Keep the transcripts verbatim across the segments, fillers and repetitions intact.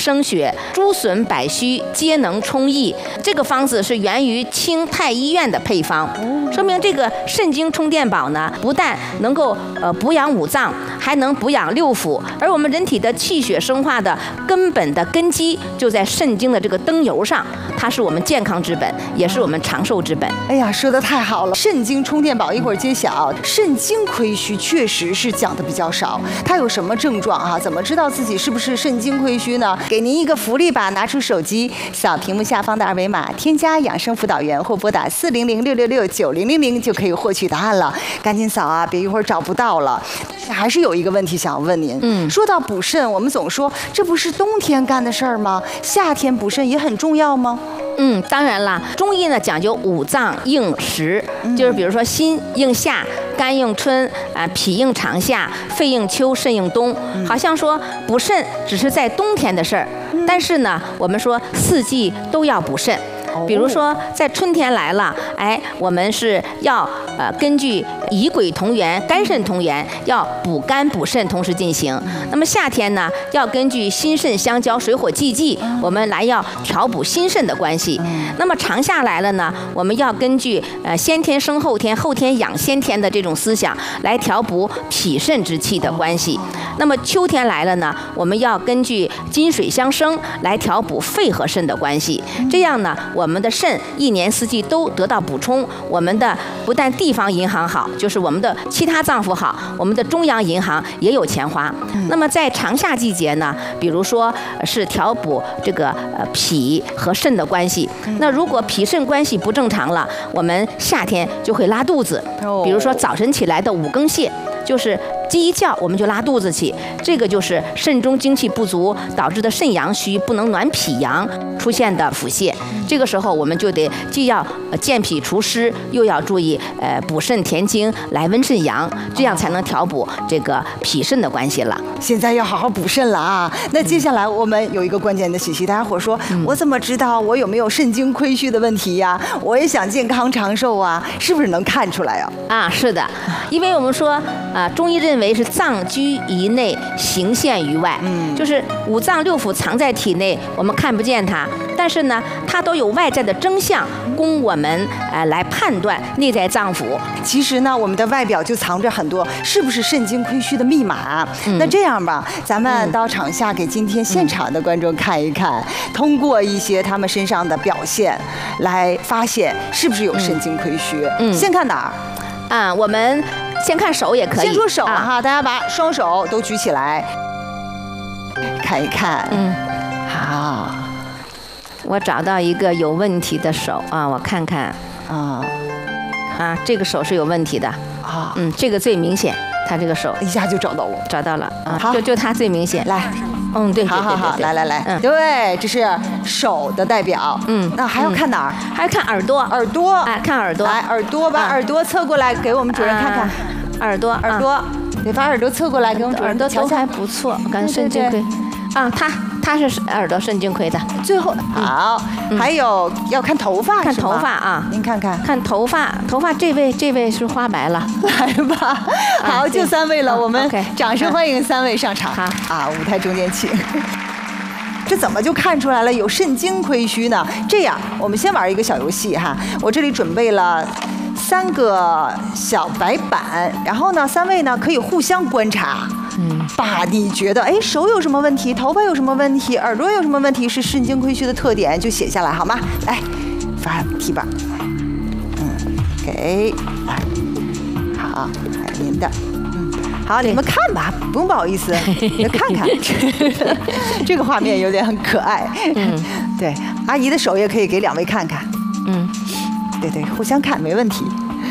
生血，诸损百虚皆能充溢。这个方子是源于清太医院的配方，说明这个肾精充电宝呢，不但能够呃补养五脏，还能补养六腑。而我们人体的气血生化的根本的根基就在肾精的这个灯油上，它是我们健康之本，也是我们长寿之本。 哎呀，说的太好了！肾精充电宝一会儿揭晓。肾精亏虚确实是讲的比较少，它有什么症状啊？怎么知道自己是不是肾精亏虚呢？给您一个福利吧，拿出手机扫屏幕下方的二维码，添加养生辅导员或拨打四零零六六六九零零零就可以获取答案了。赶紧扫啊，别一会儿找不到了。还是有一个问题想要问您，嗯，说到补肾，我们总说这不是冬天干的事儿吗？夏天补肾也很重要吗？ 嗯，当然了，中医呢讲究五脏应时，就是比如说心应夏，肝应春，啊、脾应长夏，肺应秋，肾应冬。好像说补肾只是在冬天的事儿，但是呢，我们说四季都要补肾。比如说，在春天来了，哎，我们是要呃根据以癸同源、肝肾同源，要补肝补肾同时进行。那么夏天呢，要根据心肾相交、水火既济，我们来要调补心肾的关系。那么长夏来了呢，我们要根据呃先天生后天、后天养先天的这种思想来调补脾肾之气的关系。那么秋天来了呢，我们要根据金水相生来调补肺和肾的关系。这样呢，我们的肾一年四季都得到补充。我们的不但地方银行好，就是我们的其他脏腑好，我们的中央银行也有钱花。那么在长夏季节呢，比如说是调补这个呃脾和肾的关系。那如果脾肾关系不正常了，我们夏天就会拉肚子。比如说早晨起来的五更泻，就是鸡一叫我们就拉肚子起，这个就是肾中精气不足导致的肾阳虚，不能暖脾阳出现的腹泻。这个时候我们就得既要健脾除湿，又要注意呃补肾填精来温肾阳，这样才能调补这个脾肾的关系了。 现在要好好补肾了啊！那接下来我们有一个关键的信息，大家伙说，我怎么知道我有没有肾精亏虚的问题呀？我也想健康长寿啊，是不是能看出来啊？ 啊，是的，因为我们说啊，中医认为是脏居于内，形现于外，嗯，就是五脏六腑藏在体内，我们看不见它，但是呢，它都有外在的征象，供我们呃来判断内在脏腑。 其实呢，我们的外表就藏着很多是不是肾精亏虚的密码。嗯、那这样吧，咱们到场下给今天现场的观众看一看，嗯、通过一些他们身上的表现来发现是不是有肾精亏虚。嗯，先看哪儿？ 啊，我们先看手也可以。 先说手啊哈，大家把双手都举起来，看一看。嗯，好。 我找到一个有问题的手啊，我看看啊啊，这个手是有问题的啊，嗯，这个最明显，他这个手一下就找到了， 找到了啊，就就他最明显。 来， 嗯，对， 好好好，来来来，嗯，对，这是手的代表，嗯，那还要看哪儿？ 还要看耳朵， 耳朵， 哎，看耳朵， 来，耳朵，把耳朵侧过来给我们主任看看， 耳朵， 耳朵，得把耳朵侧过来给我们主任耳朵都还不错，我感觉肾精亏，啊，他。他是耳朵肾精亏的。 最后好，还有要看头发， 看头发啊， 您看看， 看头发，头发这位这位是花白了， 来吧，好，就三位了，我们掌声欢迎三位上场，啊，舞台中间请。这怎么就看出来了有肾精亏虚呢？这样，我们先玩一个小游戏哈，我这里准备了三个小白板，然后呢，三位呢可以互相观察。嗯，把你觉得哎手有什么问题，头发有什么问题，耳朵有什么问题，是肾精亏虚的特点，就写下来好吗？来，发题板，嗯，给，来，好，还有您的，嗯，好，你们看吧，不用不好意思，你们看看，这个画面有点很可爱，嗯，对，阿姨的手也可以给两位看看，嗯，对对，互相看没问题。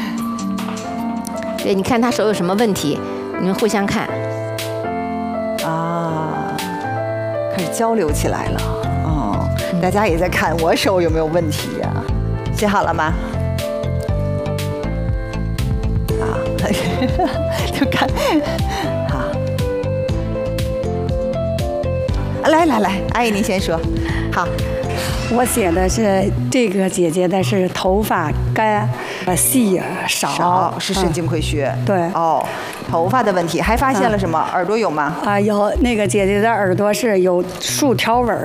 对，你看他手有什么问题，你们互相看。 啊，开始交流起来了。哦，大家也在看我手有没有问题呀、啊？写好了吗？好，就看。好，来来来，阿姨您先说。好， 我写的是这个姐姐的是头发干，呃细少， 少是肾精亏虚。 嗯、对。 哦。头发的问题，还发现了什么？嗯、耳朵有吗？ 啊，有那个姐姐的耳朵是有竖条纹。